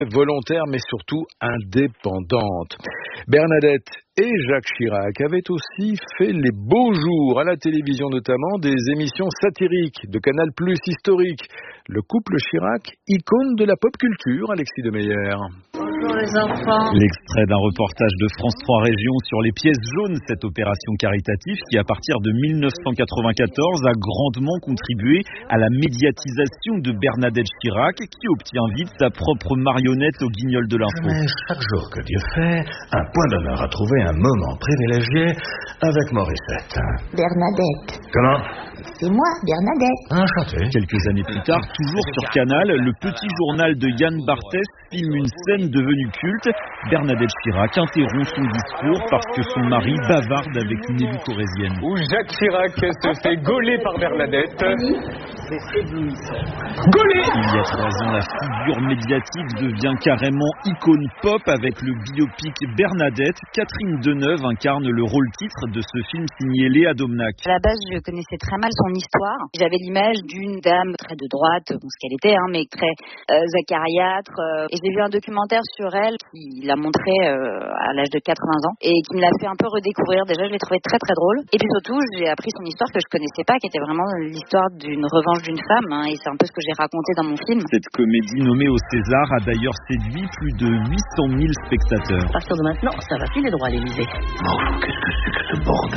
volontaire mais surtout indépendante. Bernadette et Jacques Chirac avaient aussi fait les beaux jours à la télévision, notamment des émissions satiriques de Canal+ historique. Le couple Chirac, icône de la pop culture, Alexis Demeyer. Bonjour les enfants. L'extrait d'un reportage de France 3 Régions sur les pièces jaunes, cette opération caritative qui, à partir de 1994, a grandement contribué à la médiatisation de Bernadette Chirac, qui obtient vite sa propre marionnette au Guignol de l'info. Mais chaque jour que Dieu fait, un point d'honneur à trouver un moment privilégié avec Morissette. Bernadette. Comment ? C'est moi, Bernadette. Enchanté. Quelques années plus tard, toujours sur Canal, le petit journal de Yann Barthès filme une scène devenue culte. Bernadette Chirac interrompt son discours parce que son mari bavarde avec une élue corrézienne. Où Jacques Chirac se fait gauler par Bernadette. C'est éblouissant. Gauler. Il y a 3 ans, la figure médiatique devient carrément icône pop avec le biopic Bernadette. Catherine Deneuve incarne le rôle-titre de ce film signé Léa Domnac. À la base, je connaissais très mal son histoire. J'avais l'image d'une dame très de droite, bon, ce qu'elle était, mais très acariâtre. Et j'ai vu un documentaire sur elle qui l'a montré à l'âge de 80 ans et qui me l'a fait un peu redécouvrir. Déjà, je l'ai trouvé très très drôle. Et puis surtout, j'ai appris son histoire que je connaissais pas, qui était vraiment l'histoire d'une revanche d'une femme. Et c'est un peu ce que j'ai raconté dans mon film. Cette comédie nommée au César a d'ailleurs séduit plus de 800 000 spectateurs. À partir de maintenant, ça va filer droit à l'Élysée. Oh, qu'est-ce que c'est que ce bordel ?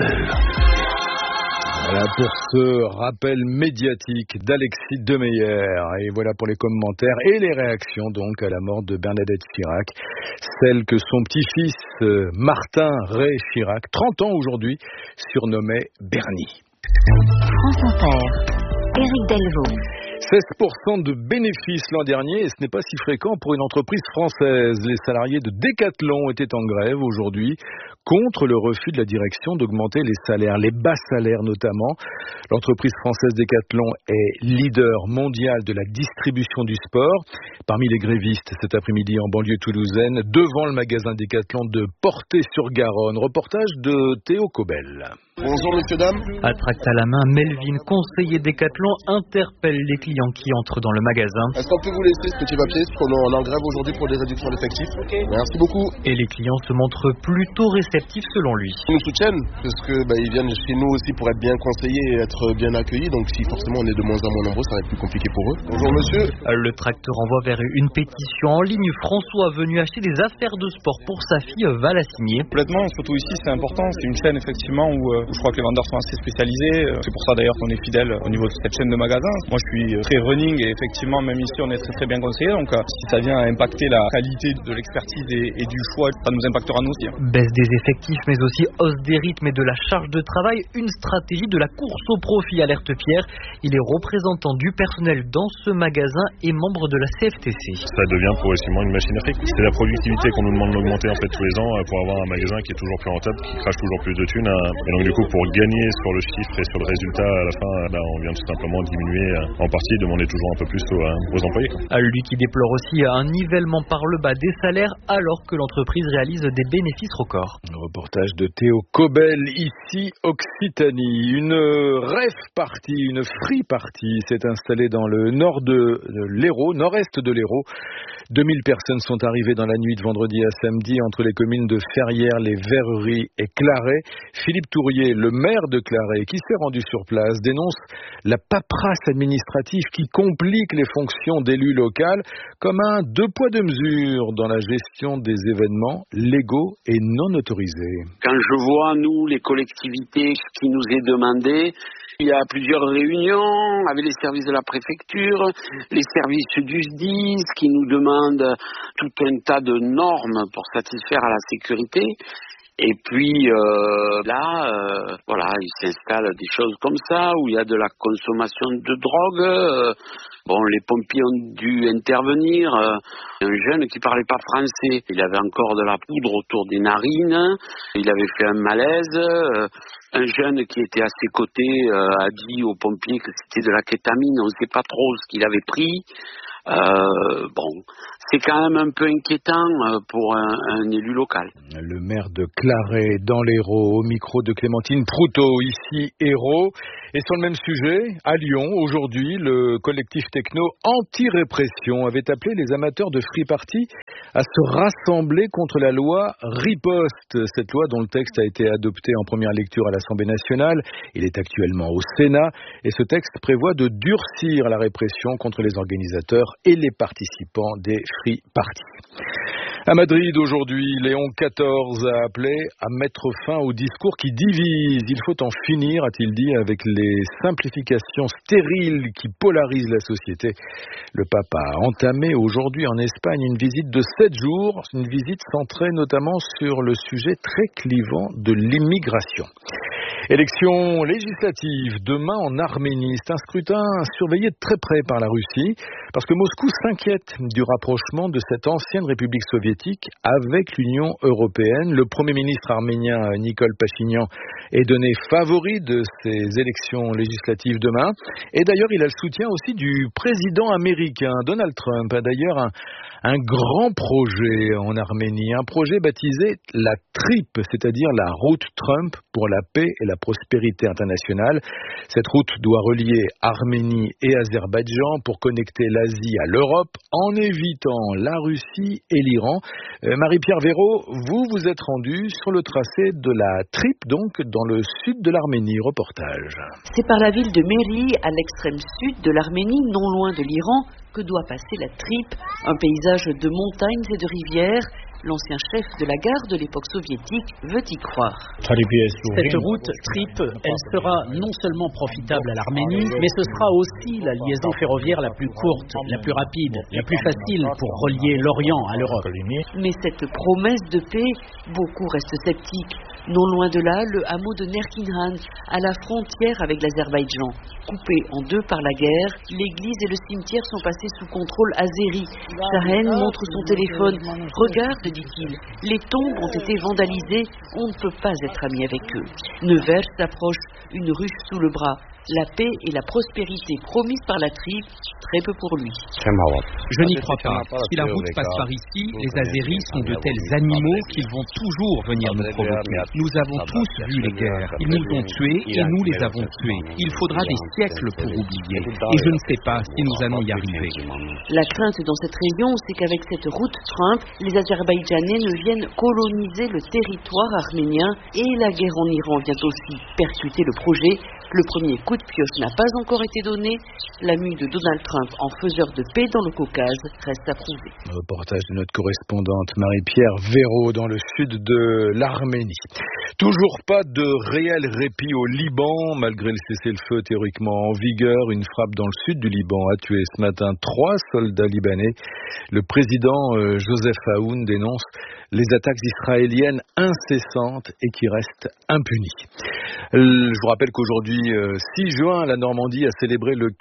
Voilà pour ce rappel médiatique d'Alexis Demeyer. Et voilà pour les commentaires et les réactions donc à la mort de Bernadette Chirac. Celle que son petit-fils Martin Ray Chirac, 30 ans aujourd'hui, surnommait Bernie. France Inter. Éric Delvaux. 16% de bénéfices l'an dernier, et ce n'est pas si fréquent pour une entreprise française. Les salariés de Decathlon étaient en grève aujourd'hui contre le refus de la direction d'augmenter les salaires, les bas salaires notamment. L'entreprise française Decathlon est leader mondial de la distribution du sport. Parmi les grévistes cet après-midi en banlieue toulousaine, devant le magasin Decathlon de Portet-sur-Garonne. Reportage de Théo Cobel. Bonjour messieurs, dames. À tract à la main, Melvin, conseiller Decathlon, interpelle les clients qui entrent dans le magasin. Est-ce qu'on peut vous laisser ce petit papier, parce qu'on est en grève aujourd'hui pour des réductions d'effectifs. Merci beaucoup. Et les clients se montrent plutôt réceptifs selon lui. Ils nous soutiennent, parce que ils viennent chez nous aussi pour être bien conseillés et être bien accueillis. Donc si forcément on est de moins en moins nombreux, ça va être plus compliqué pour eux. Bonjour monsieur. Le tract renvoie vers une pétition en ligne. François, venu acheter des affaires de sport pour sa fille, va la signer. Complètement, surtout ici c'est important. C'est une chaîne effectivement où je crois que les vendeurs sont assez spécialisés. C'est pour ça d'ailleurs qu'on est fidèle au niveau de cette chaîne de magasins. Moi je suis très running et effectivement même ici on est très très bien conseillé. Donc si ça vient à impacter la qualité de l'expertise et du choix, ça nous impactera nous aussi. Baisse des effectifs mais aussi hausse des rythmes et de la charge de travail. Une stratégie de la course au profit, alerte Pierre. Il est représentant du personnel dans ce magasin et membre de la CFTC. Ça devient progressivement une machine à fric. C'est la productivité qu'on nous demande d'augmenter en fait tous les ans pour avoir un magasin qui est toujours plus rentable, qui crache toujours plus de thunes. Et donc du coup pour gagner sur le chiffre et sur le résultat à la fin, on vient tout simplement diminuer en partie, demander toujours un peu plus aux employés. Lui qui déplore aussi un nivellement par le bas des salaires alors que l'entreprise réalise des bénéfices records. Reportage de Théo Cobel, ici Occitanie. Une rave party, une free party s'est installée dans le nord de l'Hérault, nord-est de l'Hérault. 2000 personnes sont arrivées dans la nuit de vendredi à samedi entre les communes de Ferrières, les Verreries et Claret. Philippe Tourier, le maire de Claret, qui s'est rendu sur place, dénonce la paperasse administrative qui complique les fonctions d'élus local comme un deux poids deux mesures dans la gestion des événements légaux et non autorisés. Quand je vois, nous, les collectivités, ce qui nous est demandé, il y a plusieurs réunions avec les services de la préfecture, les services du SDIS qui nous demandent tout un tas de normes pour satisfaire à la sécurité. Et puis il s'installe des choses comme ça, où il y a de la consommation de drogue. Les pompiers ont dû intervenir. Un jeune qui parlait pas français, il avait encore de la poudre autour des narines, il avait fait un malaise. Un jeune qui était à ses côtés a dit aux pompiers que c'était de la kétamine, on ne sait pas trop ce qu'il avait pris. c'est quand même un peu inquiétant pour un élu local. Le maire de Claret dans l'Hérault, au micro de Clémentine Proutot, ici Hérault. Et sur le même sujet, à Lyon, aujourd'hui, le collectif techno anti-répression avait appelé les amateurs de free party à se rassembler contre la loi Riposte. Cette loi dont le texte a été adopté en première lecture à l'Assemblée nationale, il est actuellement au Sénat, et ce texte prévoit de durcir la répression contre les organisateurs et les participants des free parties. À Madrid, aujourd'hui, Léon XIV a appelé à mettre fin aux discours qui divisent. Il faut en finir, a-t-il dit, avec les simplifications stériles qui polarisent la société. Le pape a entamé aujourd'hui en Espagne une visite de 7 jours, une visite centrée notamment sur le sujet très clivant de l'immigration. Élection législative demain en Arménie. C'est un scrutin surveillé de très près par la Russie parce que Moscou s'inquiète du rapprochement de cette ancienne république soviétique avec l'Union européenne. Le Premier ministre arménien Nikol Pachinian est donné favori de ces élections législatives demain. Et d'ailleurs, il a le soutien aussi du président américain Donald Trump. A d'ailleurs un grand projet en Arménie, un projet baptisé la TRIP, c'est-à-dire la route Trump pour la paix et la prospérité internationale. Cette route doit relier Arménie et Azerbaïdjan pour connecter l'Asie à l'Europe en évitant la Russie et l'Iran. Marie-Pierre Véraud, vous êtes rendue sur le tracé de la TRIP, donc dans le sud de l'Arménie. Reportage. C'est par la ville de Meri, à l'extrême sud de l'Arménie, non loin de l'Iran, que doit passer la TRIP, un paysage de montagnes et de rivières. L'ancien chef de la gare de l'époque soviétique veut y croire. Cette route TRIP, elle sera non seulement profitable à l'Arménie, mais ce sera aussi la liaison ferroviaire la plus courte, la plus rapide, la plus facile pour relier l'Orient à l'Europe. Mais cette promesse de paix, beaucoup restent sceptiques. Non loin de là, le hameau de Nerkinhan, à la frontière avec l'Azerbaïdjan. Coupé en deux par la guerre, l'église et le cimetière sont passés sous contrôle azéri. Shahen montre son téléphone. Regarde, dit-il, les tombes ont été vandalisées, on ne peut pas être ami avec eux. Nevers s'approche, une ruche sous le bras. La paix et la prospérité promises par la TRIP, très peu pour lui. Je n'y crois pas. Si la route passe par ici, les Azéris sont de tels animaux qu'ils vont toujours venir nous provoquer. Nous avons tous vu les guerres. Ils nous ont tués et nous les avons tués. Il faudra des siècles pour oublier. Et je ne sais pas si nous allons y arriver. La crainte dans cette région, c'est qu'avec cette route Trump, les Azerbaïdjanais ne viennent coloniser le territoire arménien et la guerre en Iran vient aussi percuter le projet. Le premier coup de pioche n'a pas encore été donné. La mue de Donald Trump en faiseur de paix dans le Caucase reste à prouver. Reportage de notre correspondante Marie-Pierre Véraud dans le sud de l'Arménie. Toujours pas de réel répit au Liban, malgré le cessez-le-feu théoriquement en vigueur. Une frappe dans le sud du Liban a tué ce matin 3 soldats libanais. Le président Joseph Aoun dénonce les attaques israéliennes incessantes et qui restent impunies. Je vous rappelle qu'aujourd'hui, 6 juin, la Normandie a célébré le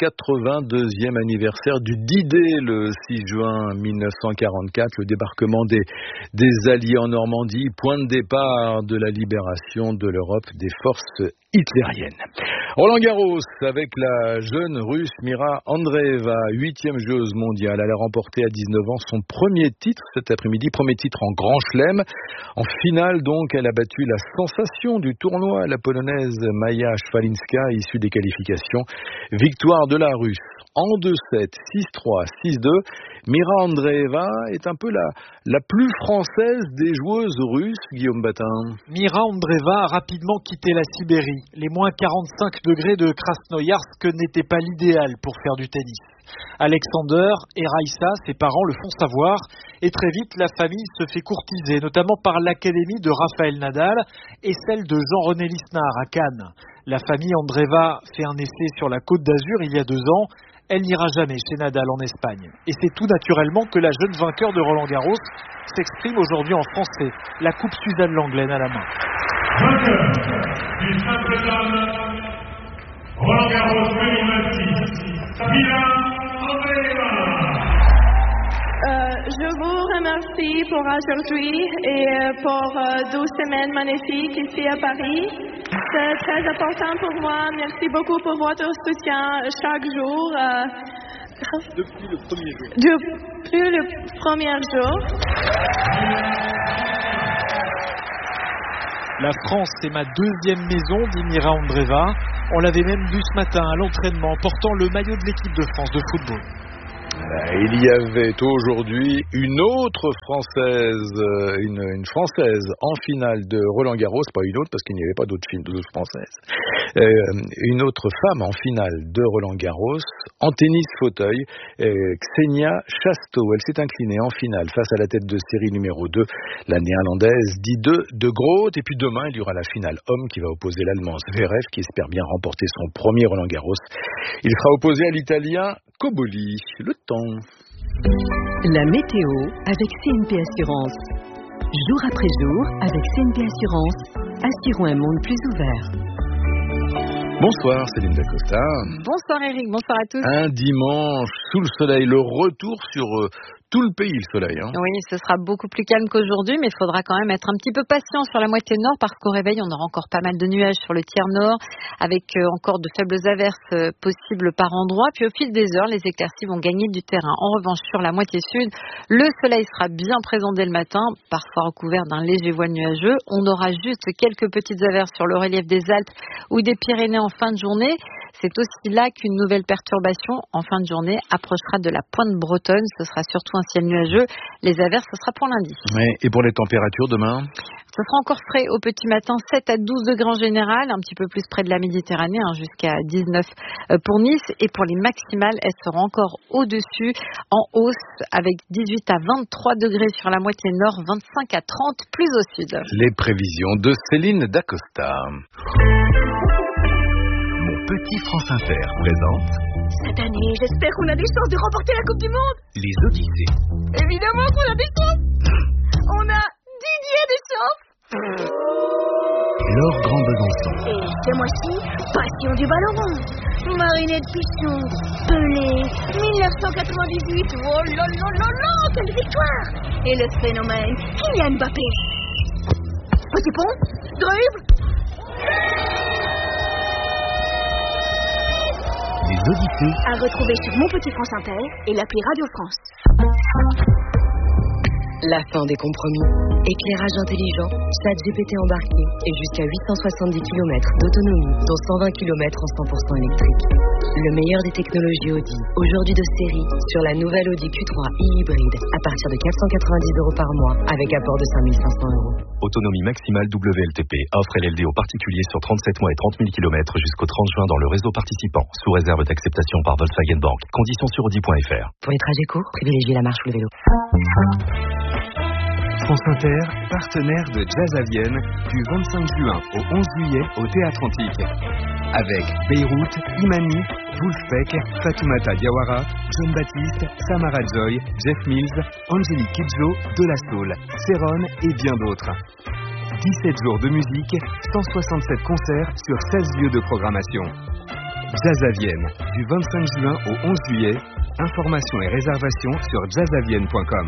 82e anniversaire du D-Day, le 6 juin 1944, le débarquement des Alliés en Normandie, point de départ de la libération de l'Europe des forces hitlériennes. Roland Garros, avec la jeune russe Mira Andreeva, 8e joueuse mondiale. Elle a remporté à 19 ans son premier titre cet après-midi, premier titre en Grand Chelem. En finale, donc, elle a battu la sensation du tournoi, la polonaise Maja Szwalinska, issue des qualifications. Victoire de la russe en 2-7, 6-3, 6-2. Mira Andreeva est un peu la plus française des joueuses russes, Guillaume Batin. Mira Andreeva a rapidement quitté la Sibérie. Les moins 45 degrés de Krasnoyarsk n'étaient pas l'idéal pour faire du tennis. Alexander et Raïssa, ses parents, le font savoir, et très vite la famille se fait courtiser, notamment par l'académie de Raphaël Nadal et celle de Jean-René Lisnard à Cannes. La famille Andreeva fait un essai sur la Côte d'Azur il y a 2 ans. Elle n'ira jamais chez Nadal en Espagne. Et c'est tout naturellement que la jeune vainqueur de Roland Garros s'exprime aujourd'hui en français, la coupe Suzanne Lenglen à la main. Vainqueur du simple dame, Roland Garros 2026, Mira Andreeva. Je vous remercie pour aujourd'hui et pour 12 semaines magnifiques ici à Paris. C'est très important pour moi. Merci beaucoup pour votre soutien chaque jour. Depuis le premier jour. Depuis le premier jour. La France, c'est ma deuxième maison, dit Mira Andreeva. On l'avait même vu ce matin à l'entraînement, portant le maillot de l'équipe de France de football. Il y avait aujourd'hui une autre Française, une Française en finale de Roland-Garros, pas une autre parce qu'il n'y avait pas d'autres Françaises, une autre femme en finale de Roland-Garros, en tennis fauteuil, Xenia Chasteau. Elle s'est inclinée en finale face à la tête de série numéro 2, la néerlandaise Diede de Groot. Et puis demain, il y aura la finale homme qui va opposer l'Allemand Zverev, qui espère bien remporter son premier Roland-Garros. Il sera opposé à l'Italien Cobolli. Le temps. La météo avec CNP Assurance. Jour après jour, avec CNP Assurance, assurons un monde plus ouvert. Bonsoir Céline Dacosta. Bonsoir Eric, bonsoir à tous. Un dimanche sous le soleil, le retour sur tout le pays, le soleil. Oui, ce sera beaucoup plus calme qu'aujourd'hui, mais il faudra quand même être un petit peu patient sur la moitié nord parce qu'au réveil, on aura encore pas mal de nuages sur le tiers nord, avec encore de faibles averses possibles par endroits. Puis au fil des heures, les éclaircies vont gagner du terrain. En revanche, sur la moitié sud, le soleil sera bien présent dès le matin, parfois recouvert d'un léger voile nuageux. On aura juste quelques petites averses sur le relief des Alpes ou des Pyrénées en fin de journée. C'est aussi là qu'une nouvelle perturbation en fin de journée approchera de la pointe bretonne. Ce sera surtout un ciel nuageux. Les averses, ce sera pour lundi. Ouais, et pour les températures demain ? Ce sera encore frais au petit matin, 7 à 12 degrés en général, un petit peu plus près de la Méditerranée, jusqu'à 19 pour Nice. Et pour les maximales, elles seront encore au-dessus, en hausse, avec 18 à 23 degrés sur la moitié nord, 25 à 30 plus au sud. Les prévisions de Céline Dacosta. Petit France Inter présente. Cette année, j'espère qu'on a des chances de remporter la Coupe du Monde. Les Odyssées. Évidemment qu'on a des chances. On a Didier Deschamps. Laure Grand-Besançon. Et ce mois-ci, passion du ballon rond. Marinette Pichon, Pelé, 1998. Oh là là là là, quelle victoire. Et le phénomène, Kylian Mbappé. Petit pont, dribble. Les Odyssées. À retrouver sur Mon Petit France Inter et l'appli Radio France. La fin des compromis. Éclairage intelligent, ChatGPT embarqué et jusqu'à 870 km d'autonomie, dont 120 km en 100% électrique. Le meilleur des technologies Audi, aujourd'hui de série, sur la nouvelle Audi Q3 e-hybride, à partir de 490 € par mois, avec apport de 5 500 €. Autonomie maximale WLTP. Offre LLD aux particuliers sur 37 mois et 30 000 km jusqu'au 30 juin dans le réseau participant, sous réserve d'acceptation par Volkswagen Bank. Conditions sur Audi.fr. Pour les trajets courts, privilégiez la marche ou le vélo. France Inter, partenaire de Jazz à Vienne, du 25 juin au 11 juillet au Théâtre Antique. Avec Beyrouth, Imani, Wolfpack, Fatoumata Diawara, John Baptiste, Samara Joy, Jeff Mills, Angélique Kidjo, De La Soul, Céron et bien d'autres. 17 jours de musique, 167 concerts sur 16 lieux de programmation. Jazz à Vienne, du 25 juin au 11 juillet. Informations et réservations sur jazzavienne.com.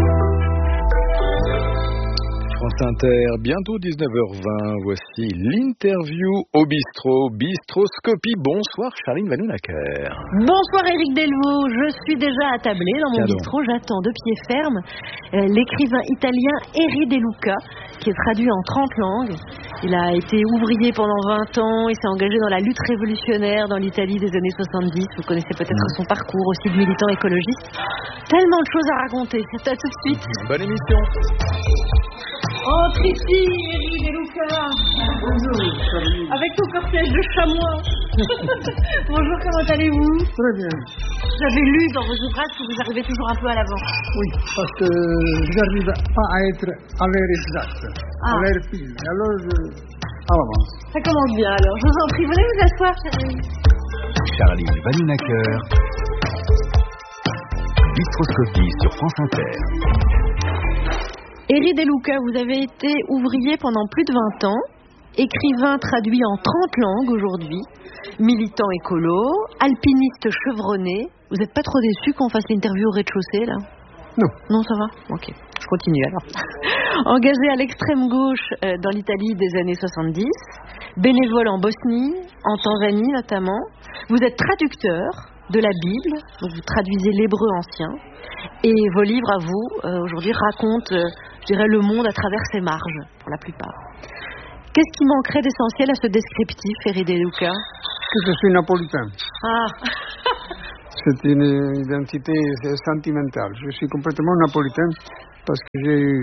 France Inter, bientôt 19h20, voici l'interview au bistrot, Bistroscopie. Bonsoir Charline Vanhoenacker. Bonsoir Eric Delvaux, je suis déjà attablé dans mon bistrot, j'attends de pied ferme l'écrivain italien Eri De Luca, qui est traduit en 30 langues. Il a été ouvrier pendant 20 ans, il s'est engagé dans la lutte révolutionnaire dans l'Italie des années 70, vous connaissez peut-être son parcours aussi de militant écologiste. Tellement de choses à raconter, c'est à tout de suite. Bonne émission. Entre ici, Eri De Luca. Bonjour. Avec ton cortège de chamois. Bonjour, comment allez-vous? Très bien. J'avais lu dans vos ouvrages que vous arrivez toujours un peu à l'avant. Oui, parce que je n'arrive pas à être à l'heure exacte, à l'heure pile. Alors, à l'avance. Ça commence bien alors. Je vous en prie, venez vous asseoir, Charline. Charline Vanhoenacker. Bistroscopie sur France Inter. Eri De Luca, vous avez été ouvrier pendant plus de 20 ans, écrivain traduit en 30 langues aujourd'hui, militant écolo, alpiniste chevronné. Vous n'êtes pas trop déçu qu'on fasse l'interview au rez-de-chaussée, là? Non. Non, ça va? Ok, je continue alors. Engagé à l'extrême gauche dans l'Italie des années 70, bénévole en Bosnie, en Tanzanie notamment. Vous êtes traducteur, de la Bible, donc vous traduisez l'hébreu ancien, et vos livres à vous, aujourd'hui, racontent, je dirais, le monde à travers ses marges, pour la plupart. Qu'est-ce qui manquerait d'essentiel à ce descriptif, Eri De Luca? Que je suis napolitain. Ah. C'est une identité sentimentale. Je suis complètement napolitain parce que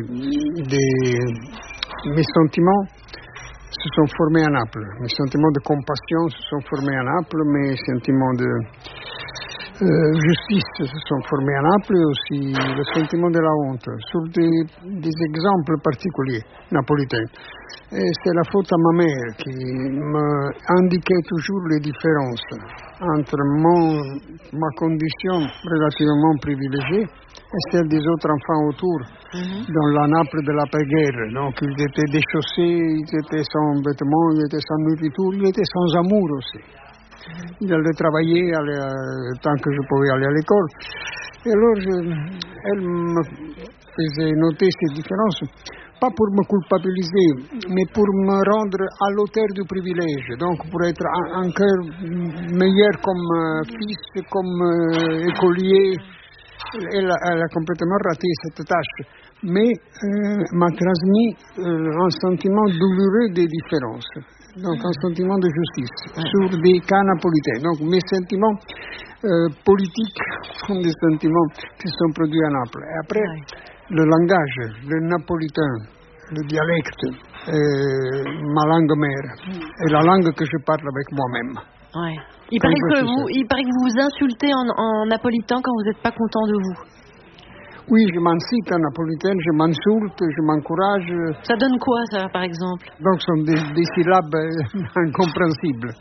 mes sentiments se sont formés à Naples. Mes sentiments de compassion se sont formés à Naples, mes sentiments de justice se sont formés à Naples, et aussi le sentiment de la honte, sur des exemples particuliers napolitains. Et c'est la faute à ma mère qui m'indiquait toujours les différences entre ma condition relativement privilégiée et celle des autres enfants autour, dans la Naples de l'après-guerre. Donc ils étaient déchaussés, ils étaient sans vêtements, ils étaient sans nourriture, ils étaient sans amour aussi. Il allait travailler tant que je pouvais aller à l'école. Et alors, elle me faisait noter ces différences, pas pour me culpabiliser, mais pour me rendre à l'auteur du privilège. Donc, pour être encore meilleur comme fils, comme écolier. Elle a complètement raté cette tâche, mais m'a transmis un sentiment douloureux des différences. Donc un sentiment de justice sur des cas napolitains. Donc mes sentiments politiques sont des sentiments qui sont produits à Naples. Et après, le langage, le napolitain, le dialecte, ma langue mère, et la langue que je parle avec moi-même. Ouais. Il paraît que vous vous insultez en napolitain quand vous n'êtes pas content de vous. Oui, je m'incite en napolitain, je m'insulte, je m'encourage. Ça donne quoi, ça, par exemple? Donc, ce sont des syllabes incompréhensibles.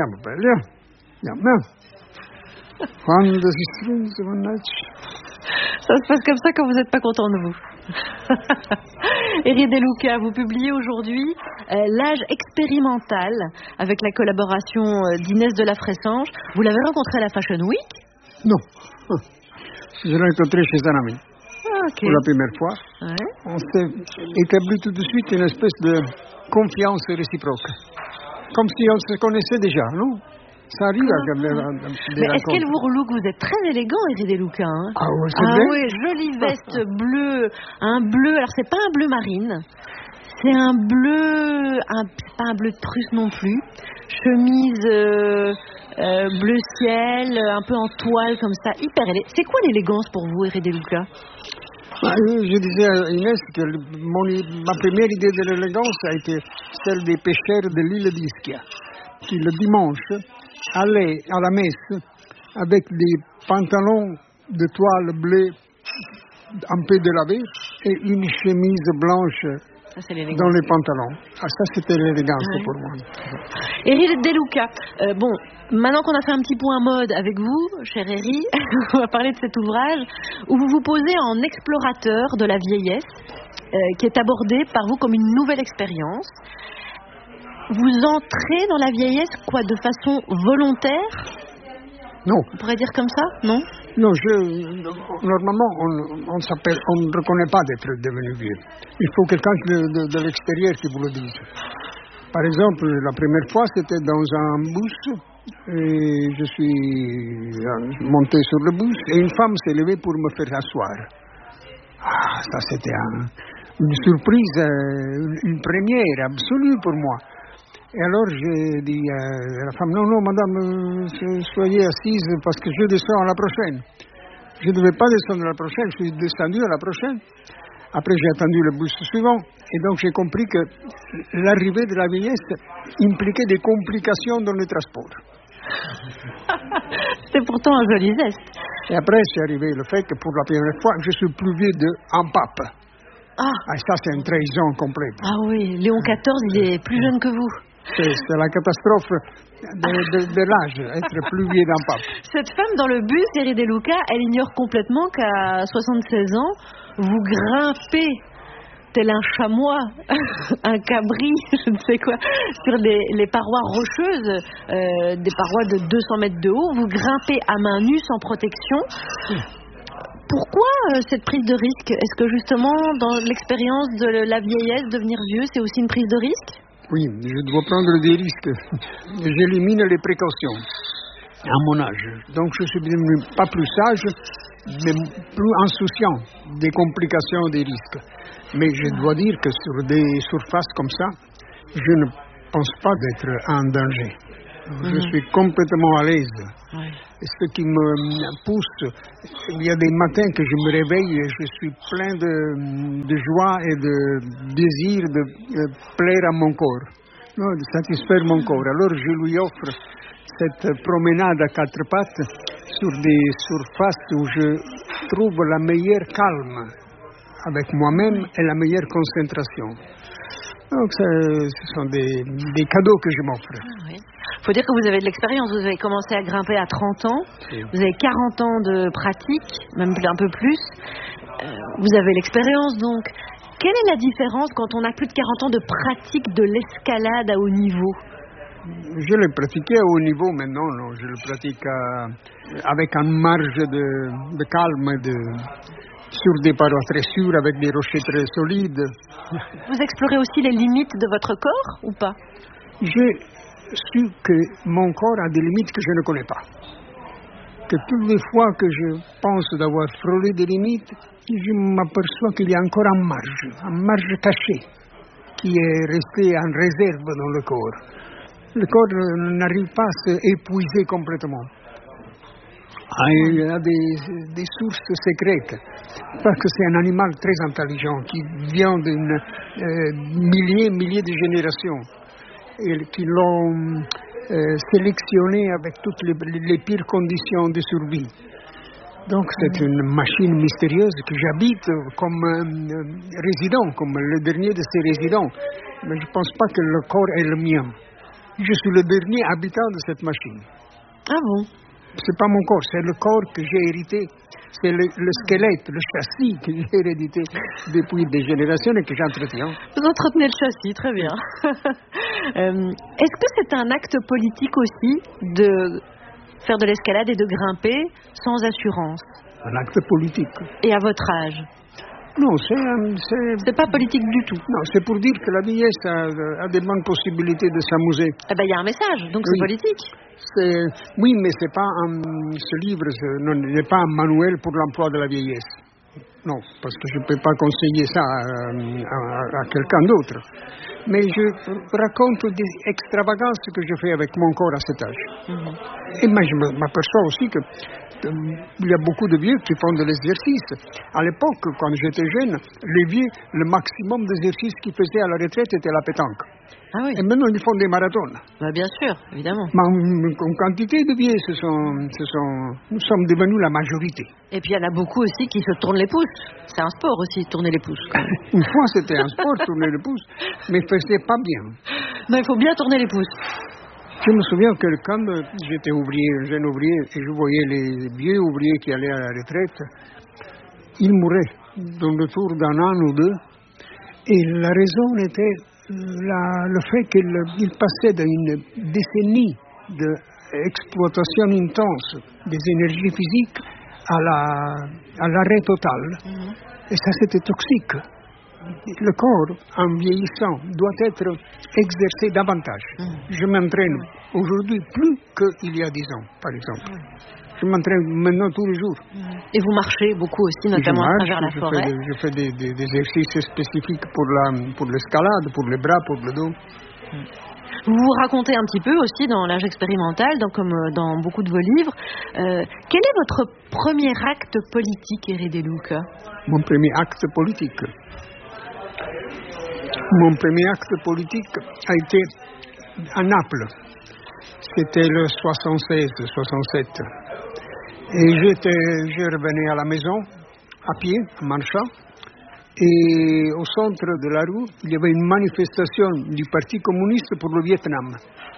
Ça se passe comme ça quand vous n'êtes pas content de vous. Eri De Luca, vous publiez aujourd'hui L'âge expérimental avec la collaboration d'Inès de la Fressange. Vous l'avez rencontré à la Fashion Week? Non. Je l'ai rencontré chez un ami. Okay. Pour la première fois. Ouais. On s'est établi tout de suite une espèce de confiance réciproque. Comme si on se connaissait déjà, non? Ça arrive à des Mais est-ce qu'elle vous relook? Vous êtes très élégant, Eri De Luca. Hein? Ah oui, c'est vrai. Oui, jolie veste bleue. Un bleu, alors c'est pas un bleu marine. C'est un bleu, pas un bleu de Prusse non plus. Chemise bleu ciel, un peu en toile comme ça, hyper élégant. C'est quoi l'élégance pour vous, Eri De Luca? Je disais à Inès que ma première idée de l'élégance a été celle des pêcheurs de l'île d'Ischia, qui le dimanche allaient à la messe avec des pantalons de toile bleue un peu délavés et une chemise blanche dans les pantalons. Ah, ça, c'était l'élégance pour moi. Eri De Luca, bon, maintenant qu'on a fait un petit point mode avec vous, cher Eri, on va parler de cet ouvrage où vous vous posez en explorateur de la vieillesse, qui est abordé par vous comme une nouvelle expérience. Vous entrez dans la vieillesse, quoi, de façon volontaire? Non. On pourrait dire comme ça, non? Non, normalement, on ne reconnaît pas d'être devenu vieux. Il faut quelqu'un de l'extérieur qui vous le dise. Par exemple, la première fois, c'était dans un bus, et je suis monté sur le bus, et une femme s'est levée pour me faire asseoir. Ah, ça c'était une surprise, une première absolue pour moi. Et alors j'ai dit à la femme, non, madame, soyez assise parce que je descends à la prochaine. Je ne devais pas descendre à la prochaine, je suis descendu à la prochaine. Après j'ai attendu le bus suivant et donc j'ai compris que l'arrivée de la vieillesse impliquait des complications dans le transport. C'était pourtant un joli geste. Et après c'est arrivé le fait que pour la première fois je suis plus vieux d'un pape. Ah, ça c'est une trahison complète. Ah oui, Léon XIV il est plus jeune que vous. C'est la catastrophe de l'âge, être plus vieux d'un pape. Cette femme dans le bus, Eri De Luca, elle ignore complètement qu'à 76 ans, vous grimpez tel un chamois, un cabri, je ne sais quoi, sur les parois rocheuses, des parois de 200 mètres de haut. Vous grimpez à main nue sans protection. Pourquoi cette prise de risque? Est-ce que justement, dans l'expérience de la vieillesse, devenir vieux, c'est aussi une prise de risque? Oui, je dois prendre des risques. J'élimine les précautions. à mon âge. Donc je suis devenu pas plus sage, mais plus insouciant des complications, des risques. Mais je dois dire que sur des surfaces comme ça, je ne pense pas d'être en danger. Je suis complètement à l'aise. Et ce qui me pousse, il y a des matins que je me réveille et je suis plein de joie et de désir de plaire à mon corps, de satisfaire mon corps. Alors je lui offre cette promenade à quatre pattes sur des surfaces où je trouve la meilleure calme avec moi-même et la meilleure concentration. Donc ce sont des cadeaux que je m'offre. Il faut dire que vous avez de l'expérience, vous avez commencé à grimper à 30 ans, vous avez 40 ans de pratique, même un peu plus, vous avez l'expérience donc. Quelle est la différence quand on a plus de 40 ans de pratique de l'escalade à haut niveau? Je l'ai pratiqué à haut niveau maintenant, non, je le pratique avec une marge de calme, sur des parois très sûres, avec des rochers très solides. Vous explorez aussi les limites de votre corps ou pas? J'ai su que mon corps a des limites que je ne connais pas. Que toutes les fois que je pense d'avoir frôlé des limites, je m'aperçois qu'il y a encore une marge cachée, qui est restée en réserve dans le corps. Le corps n'arrive pas à s'épuiser complètement. Il y a des sources secrètes, parce que c'est un animal très intelligent qui vient d'une milliers de générations et qui l'ont sélectionné avec toutes les pires conditions de survie. Donc c'est une machine mystérieuse que j'habite comme résident, comme le dernier de ces résidents. Mais je ne pense pas que le corps est le mien. Je suis le dernier habitant de cette machine. Ah bon? C'est pas mon corps, c'est le corps que j'ai hérité. C'est le squelette, le châssis que j'ai hérité depuis des générations et que j'entretiens. Vous entretenez le châssis, très bien. Est-ce que c'est un acte politique aussi de faire de l'escalade et de grimper sans assurance? Un acte politique. Et à votre âge? Non, c'est pas politique du tout. Non, c'est pour dire que la vieillesse a des bonnes possibilités de s'amuser. Eh ben, il y a un message, donc c'est politique. Oui, mais c'est pas ce livre n'est pas un manuel pour l'emploi de la vieillesse. Non, parce que je ne peux pas conseiller ça à quelqu'un d'autre. Mais je raconte des extravagances que je fais avec mon corps à cet âge. Et moi, je m'aperçois aussi que il y a beaucoup de vieux qui font de l'exercice. À l'époque, quand j'étais jeune, les vieux, le maximum d'exercice qu'ils faisaient à la retraite était la pétanque. Ah oui. Et maintenant, ils font des marathons. Bah, bien sûr, évidemment. Mais en quantité de vieux, nous sommes devenus la majorité. Et puis, il y en a beaucoup aussi qui se tournent les pouces. C'est un sport aussi, tourner les pouces. Une fois, c'était un sport, tourner les pouces, mais faisait pas bien. Non, il faut bien tourner les pouces. Je me souviens que quand j'étais jeune ouvrier, et je voyais les vieux ouvriers qui allaient à la retraite, ils mouraient dans le tour d'un an ou deux. Et la raison était le fait qu'ils passaient d'une décennie d'exploitation intense des énergies physiques à l'arrêt total. Et ça, c'était toxique. Le corps, en vieillissant, doit être exercé davantage. Je m'entraîne aujourd'hui plus qu'il y a 10 ans, par exemple. Je m'entraîne maintenant tous les jours. Et vous marchez beaucoup aussi, notamment à travers la forêt. Je fais des exercices spécifiques pour l'escalade, pour les bras, pour le dos. Vous vous racontez un petit peu aussi dans l'âge expérimental, comme dans beaucoup de vos livres. Quel est votre premier acte politique, Éric De Luca? Mon premier acte politique. Mon premier acte politique a été à Naples. C'était le 76-67. Et je revenais à la maison, à pied, en marchant. Et au centre de la rue, il y avait une manifestation du Parti communiste pour le Vietnam.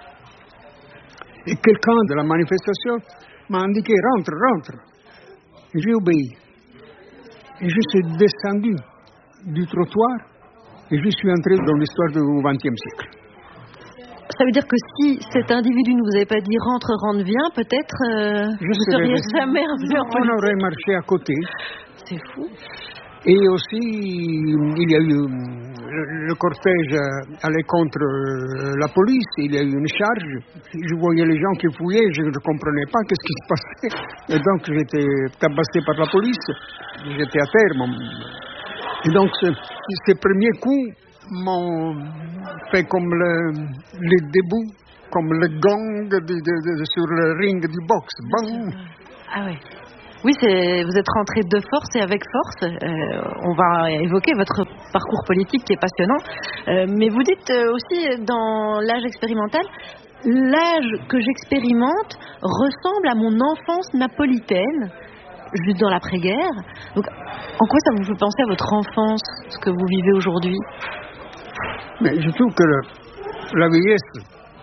Et quelqu'un de la manifestation m'a indiqué « rentre, rentre ». J'ai obéi. Et je suis descendu du trottoir et je suis entré dans l'histoire du XXe siècle. Ça veut dire que si cet individu ne vous avait pas dit « rentre, rentre, viens », peut-être vous ne seriez jamais revenu en politique. On aurait marché à côté. C'est fou. Et aussi, il y a eu le cortège allait contre la police, il y a eu une charge. Je voyais les gens qui fouillaient, je ne comprenais pas qu'est-ce qui se passait. Et donc j'étais tabassé par la police, j'étais à terre. Et donc ces premiers coups m'ont fait comme le début, comme le gong sur le ring du boxe. Bon. Ah ouais. Oui, vous êtes rentré de force et avec force. On va évoquer votre parcours politique qui est passionnant. Mais vous dites aussi dans l'âge expérimental, l'âge que j'expérimente ressemble à mon enfance napolitaine, juste dans l'après-guerre. Donc, en quoi ça vous fait penser à votre enfance, ce que vous vivez aujourd'hui? Mais je trouve que la vieillesse,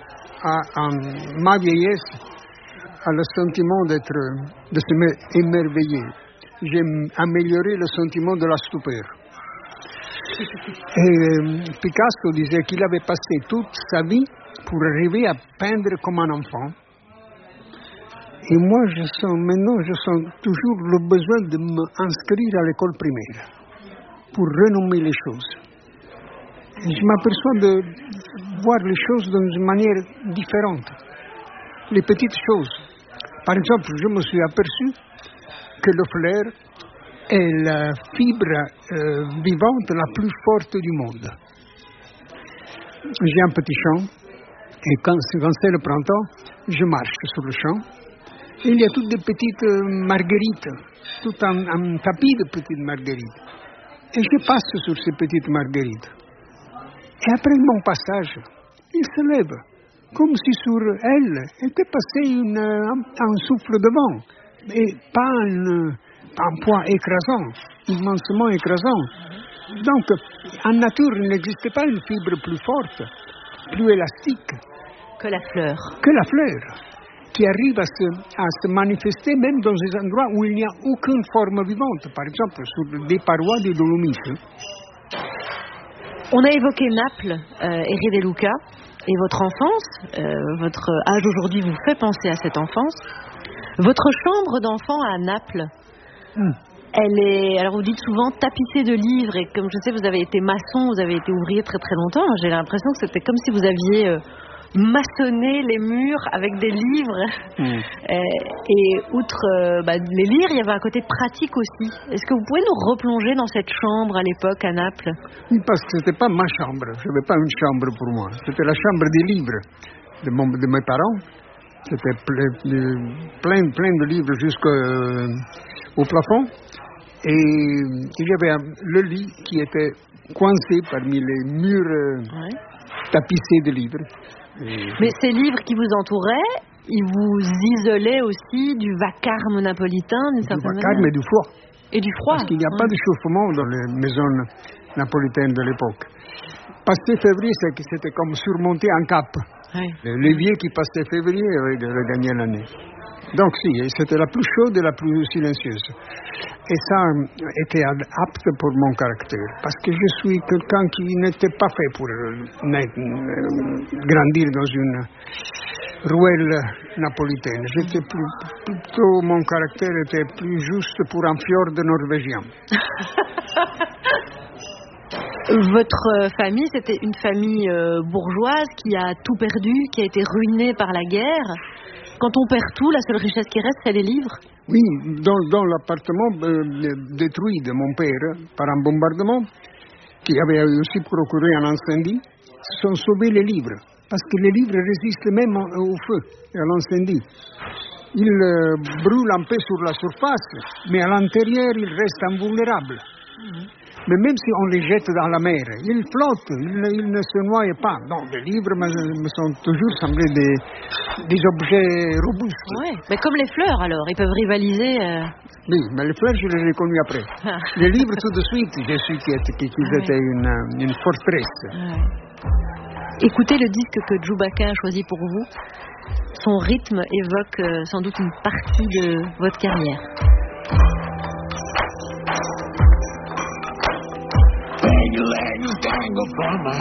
ma vieillesse, a le sentiment de se émerveiller. J'ai amélioré le sentiment de la stupeur. Et Picasso disait qu'il avait passé toute sa vie pour arriver à peindre comme un enfant. Et moi, je sens toujours le besoin de m'inscrire à l'école primaire pour renommer les choses. Et je m'aperçois de voir les choses d'une manière différente. Les petites choses. Par exemple, je me suis aperçu que le flair est la fibre vivante la plus forte du monde. J'ai un petit champ et quand c'est le printemps, je marche sur le champ. Et il y a toutes des petites marguerites, tout un tapis de petites marguerites. Et je passe sur ces petites marguerites. Et après mon passage, il se lève. Comme si sur elle était passé un souffle de vent, et pas un poids écrasant, immensement écrasant. Donc, en nature, il n'existait pas une fibre plus forte, plus élastique que la fleur. Que la fleur, qui arrive à se manifester même dans des endroits où il n'y a aucune forme vivante, par exemple sur des parois des Dolomites. On a évoqué Naples, Eri De Luca. Et votre enfance, votre âge aujourd'hui vous fait penser à cette enfance. Votre chambre d'enfant à Naples, elle est, alors vous dites souvent tapissée de livres, et comme je sais vous avez été maçon, vous avez été ouvrier très très longtemps, j'ai l'impression que c'était comme si vous aviez maçonné les murs avec des livres. Et outre les lire, il y avait un côté pratique aussi. Est-ce que vous pouvez nous replonger dans cette chambre à l'époque à Naples? Oui, parce que c'était pas ma chambre, je n'avais pas une chambre pour moi, c'était la chambre des livres de mes parents. C'était plein de livres jusqu'au plafond. Et il y avait le lit qui était coincé parmi les murs tapissés de livres. Mais ces livres qui vous entouraient, ils vous isolaient aussi du vacarme napolitain d'une certaine manière. Du vacarme et du froid. Et du froid. Parce qu'il n'y a pas de chauffement dans les maisons napolitaines de l'époque. Passer février, c'était comme surmonter un cap. Oui. L'évier qui passait février avait gagné l'année. Donc si, c'était la plus chaude et la plus silencieuse. Et ça était apte pour mon caractère. Parce que je suis quelqu'un qui n'était pas fait pour grandir dans une ruelle napolitaine. Plutôt mon caractère était plus juste pour un fjord norvégien. Votre famille, c'était une famille bourgeoise qui a tout perdu, qui a été ruinée par la guerre. Quand on perd tout, la seule richesse qui reste, c'est les livres. Oui, dans l'appartement détruit de mon père par un bombardement, qui avait aussi procuré un incendie, se sont sauvés les livres. Parce que les livres résistent même au feu et à l'incendie. Ils brûlent un peu sur la surface, mais à l'intérieur, ils restent invulnérables. Mais même si on les jette dans la mer, ils flottent, ils ne se noient pas. Non, les livres me sont toujours semblés des objets robustes. Oui, mais comme les fleurs alors, ils peuvent rivaliser. Oui, mais les fleurs, je les ai connues après. Les livres, tout de suite, j'ai su qu'ils étaient une forteresse. Écoutez le disque que Chewbacca a choisi pour vous. Son rythme évoque sans doute une partie de votre carrière. Tango, tango for my